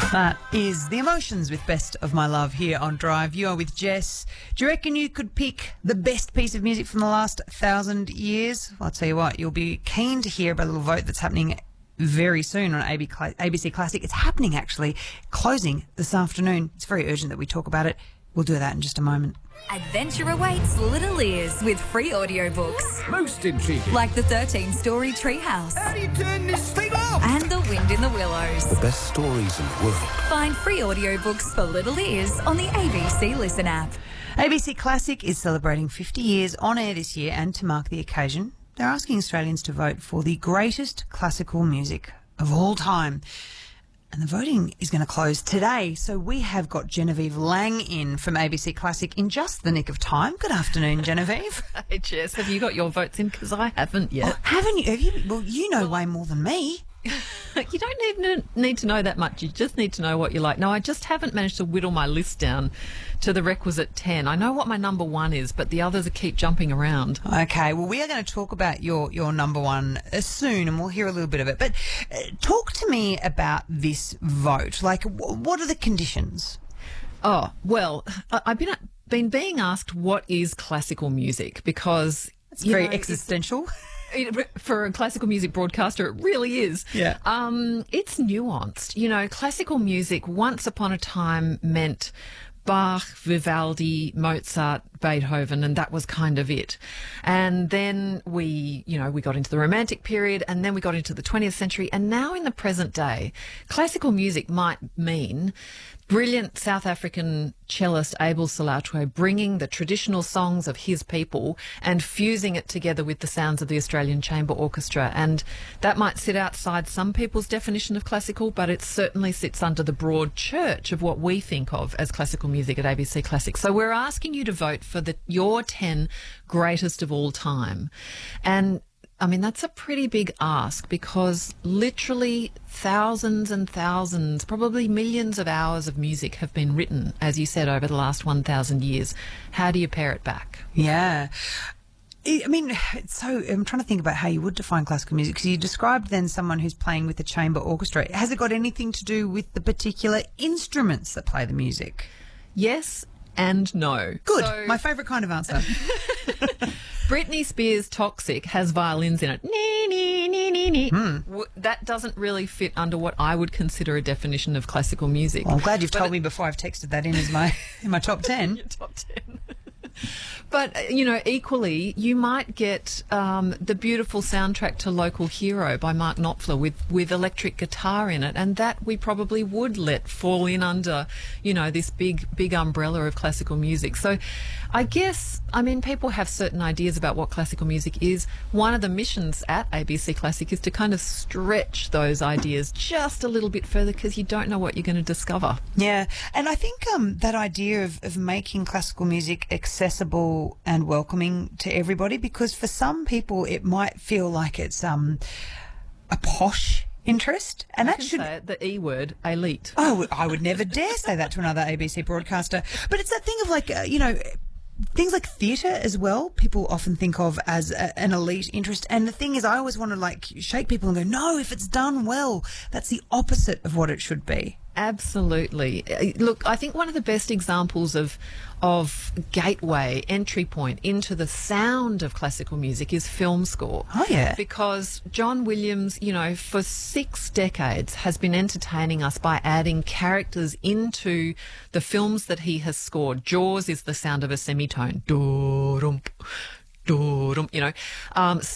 That is The Emotions with Best of My Love here on Drive. You are with Jess. Do you reckon you could pick the best piece of music from the last 1,000 years? Well, I'll tell you what, you'll be keen to hear about a little vote that's happening very soon on ABC Classic. It's happening, actually, closing this afternoon. It's very urgent that we talk about it. We'll do that in just a moment. Adventure awaits little ears with free audiobooks. Most intriguing. Like the 13-story Treehouse. How do you turn this thing off? And The Wind in the Willows. The best stories in the world. Find free audiobooks for little ears on the ABC Listen app. ABC Classic is celebrating 50 years on air this year, and to mark the occasion, they're asking Australians to vote for the greatest classical music of all time. And the voting is going to close today. So we have got Genevieve Lang in from ABC Classic in just the nick of time. Good afternoon, Genevieve. Hey, Jess, have you got your votes in? Because I haven't yet. Oh, haven't you? Have you? Well, you know way more than me. You don't even need to know that much. You just need to know what you like. No, I just haven't managed to whittle my list down to the requisite 10. I know what my number one is, but the others keep jumping around. Okay, well, we are going to talk about your number one soon, and we'll hear a little bit of it. But talk to me about this vote. Like, what are the conditions? Oh, well, I've been being asked what is classical music, because It's very existential. For a classical music broadcaster, it really is. Yeah. It's nuanced. You know, classical music once upon a time meant Bach, Vivaldi, Mozart, Beethoven, and that was kind of it. And then we got into the Romantic period, and then we got into the 20th century, and now in the present day, classical music might mean brilliant South African cellist Abel Salatwe bringing the traditional songs of his people and fusing it together with the sounds of the Australian Chamber Orchestra. And that might sit outside some people's definition of classical, but it certainly sits under the broad church of what we think of as classical music at ABC Classic. So we're asking you to vote for your 10 greatest of all time. And I mean, that's a pretty big ask, because literally thousands and thousands, probably millions of hours of music have been written, as you said, over the last 1,000 years. How do you pare it back? Yeah. I mean, I'm trying to think about how you would define classical music, because you described then someone who's playing with the chamber orchestra. Has it got anything to do with the particular instruments that play the music? Yes and no. Good. So, my favourite kind of answer. Britney Spears' Toxic has violins in it. Nee, nee, nee, nee, nee. That doesn't really fit under what I would consider a definition of classical music. Well, I'm glad you've told me before I've texted that in as my top 10. Your top 10. But, equally, you might get the beautiful soundtrack to Local Hero by Mark Knopfler with electric guitar in it, and that we probably would let fall in under, this big umbrella of classical music. So I guess, people have certain ideas about what classical music is. One of the missions at ABC Classic is to kind of stretch those ideas just a little bit further, because you don't know what you're going to discover. Yeah, and I think that idea of making classical music accessible and welcoming to everybody, because for some people it might feel like it's a posh interest, and I that can should say it, the E word, elite. Oh, I would never dare say that to another ABC broadcaster. But it's that thing of like things like theatre as well, people often think of as an elite interest. And the thing is, I always want to shake people and go, no, if it's done well, that's the opposite of what it should be. Absolutely. Look, I think one of the best examples of gateway entry point into the sound of classical music is film score. Oh, yeah. Because John Williams, for 6 decades has been entertaining us by adding characters into the films that he has scored. Jaws is the sound of a semitone. Do-dum.